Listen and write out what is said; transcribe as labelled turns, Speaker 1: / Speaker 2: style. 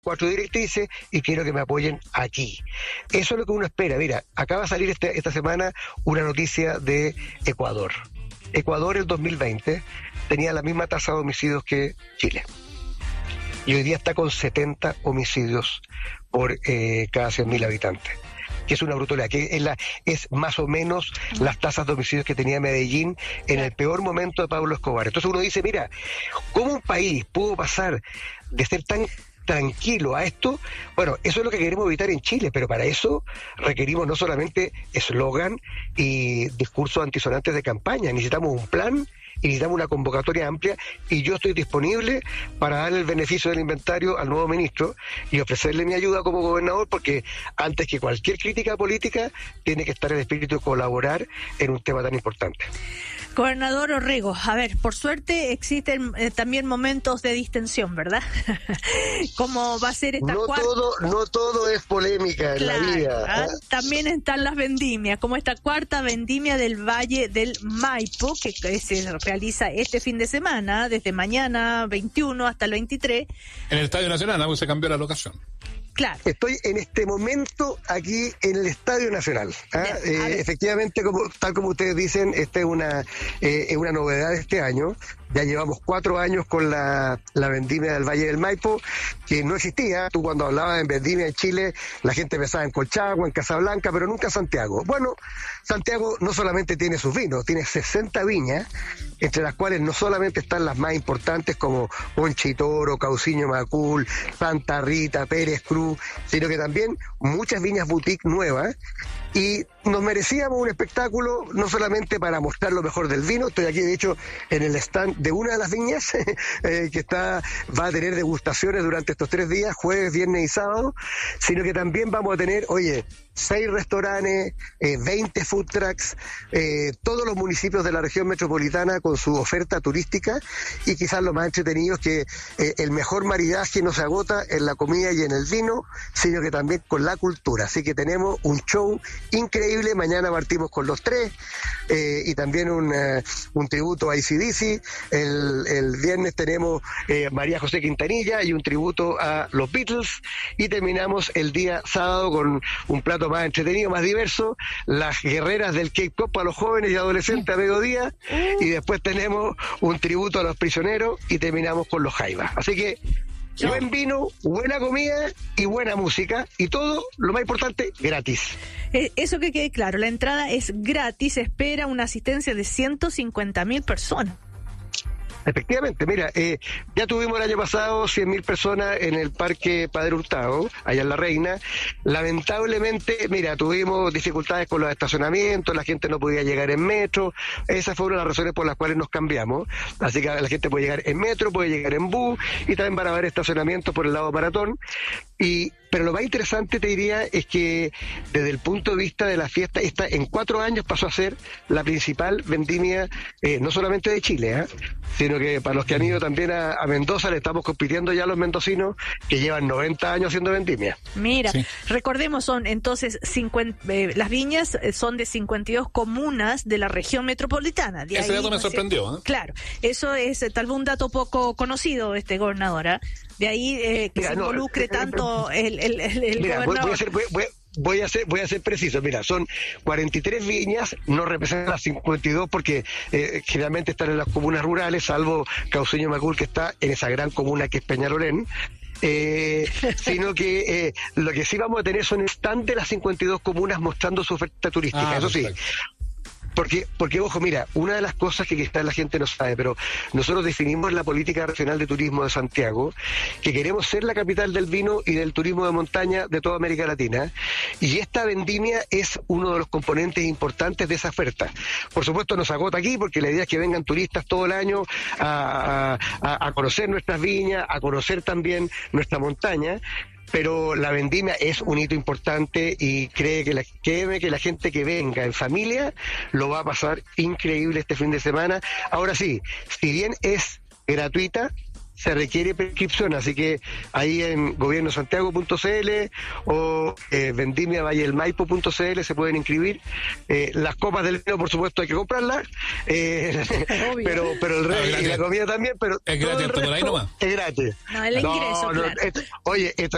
Speaker 1: 4 directrices y quiero que me apoyen aquí. Eso es lo que uno espera. Mira, acaba de salir esta semana una noticia de Ecuador. Ecuador en 2020 tenía la misma tasa de homicidios que Chile. Y hoy día está con 70 homicidios por cada 100.000 habitantes. Que es una brutalidad, que es más o menos las tasas de homicidios que tenía Medellín en el peor momento de Pablo Escobar. Entonces uno dice, mira, ¿cómo un país pudo pasar de ser tan tranquilo a esto? Bueno, eso es lo que queremos evitar en Chile, pero para eso requerimos no solamente eslogan y discursos antisonantes de campaña, necesitamos un plan y necesitamos una convocatoria amplia, y yo estoy disponible para darle el beneficio del inventario al nuevo ministro y ofrecerle mi ayuda como gobernador, porque antes que cualquier crítica política tiene que estar el espíritu de colaborar en un tema tan importante.
Speaker 2: Gobernador Orrego, a ver, por suerte existen también momentos de distensión, ¿verdad? ¿Cómo va a ser esta cuarta?
Speaker 1: No todo es polémica en la vida.
Speaker 2: También están las vendimias, como esta cuarta vendimia del Valle del Maipo, que se realiza este fin de semana, desde mañana 21 hasta el 23.
Speaker 3: En el Estadio Nacional, ¿no? Se cambió la locación.
Speaker 2: Claro.
Speaker 1: Estoy en este momento aquí en el Estadio Nacional. Efectivamente, tal como ustedes dicen, esta es una novedad de este año. Ya llevamos 4 años con la vendimia del Valle del Maipo, que no existía. Tú cuando hablabas en vendimia en Chile, la gente pensaba en Colchagua, en Casablanca, pero nunca Santiago. Bueno, Santiago no solamente tiene sus vinos, tiene 60 viñas, entre las cuales no solamente están las más importantes como Conchitoro, Cauciño Macul, Santa Rita, Pérez Cruz, sino que también muchas viñas boutique nuevas. Y nos merecíamos un espectáculo no solamente para mostrar lo mejor del vino. Estoy aquí, de hecho, en el stand de una de las viñas que va a tener degustaciones durante estos 3 días, jueves, viernes y sábado, sino que también vamos a tener, 6 restaurantes, 20 food trucks, todos los municipios de la región metropolitana con su oferta turística, y quizás lo más entretenido es que el mejor maridaje no se agota en la comida y en el vino, sino que también con la cultura. Así que tenemos un show increíble. Mañana partimos con los 3 y también un tributo a AC/DC. El viernes tenemos María José Quintanilla y un tributo a los Beatles, y terminamos el día sábado con un plato más entretenido, más diverso, las guerreras del K-pop para los jóvenes y adolescentes a mediodía, y después tenemos un tributo a los prisioneros y terminamos con los jaivas. Así que buen vino, buena comida y buena música, y todo, lo más importante, gratis.
Speaker 2: Eso que quede claro, la entrada es gratis, espera una asistencia de 150.000 personas.
Speaker 1: Efectivamente, mira, ya tuvimos el año pasado 100.000 personas en el Parque Padre Hurtado, allá en La Reina. Lamentablemente, mira, tuvimos dificultades con los estacionamientos, la gente no podía llegar en metro. Esas fueron las razones por las cuales nos cambiamos. Así que la gente puede llegar en metro, puede llegar en bus, y también van a haber estacionamientos por el lado maratón. Pero lo más interesante, te diría, es que desde el punto de vista de la fiesta, esta en 4 años pasó a ser la principal vendimia, no solamente de Chile, sino que para los que han ido también a Mendoza, le estamos compitiendo ya a los mendocinos que llevan 90 años haciendo vendimia.
Speaker 2: Mira, sí. Recordemos, son entonces las viñas son de 52 comunas de la región metropolitana.
Speaker 3: Ese dato me sorprendió.
Speaker 2: Claro, eso es tal vez un dato poco conocido, gobernadora. De ahí que se involucre tanto el gobernador.
Speaker 1: Voy a ser preciso. Mira, son 43 viñas, no representan las 52 porque generalmente están en las comunas rurales, salvo Cauceño Macul, que está en esa gran comuna que es Peñalolén. Sino que lo que sí vamos a tener son stand de las 52 comunas mostrando su oferta turística. Eso sí. Porque, ojo, mira, una de las cosas que quizás la gente no sabe, pero nosotros definimos la política regional de turismo de Santiago, que queremos ser la capital del vino y del turismo de montaña de toda América Latina, y esta vendimia es uno de los componentes importantes de esa oferta. Por supuesto, nos agota aquí, porque la idea es que vengan turistas todo el año a conocer nuestras viñas, a conocer también nuestra montaña. Pero la vendimia es un hito importante, y créeme que la gente que venga en familia lo va a pasar increíble este fin de semana. Ahora sí, si bien es gratuita, se requiere prescripción, así que ahí en gobiernosantiago.cl o vendimiavalledelmaipo.cl se pueden inscribir. Las copas del vino, por supuesto, hay que comprarlas, pero el resto y la comida también, pero
Speaker 3: es gratis, por ahí nomás.
Speaker 1: Es gratis.
Speaker 2: No, el ingreso, claro.
Speaker 1: Oye, esto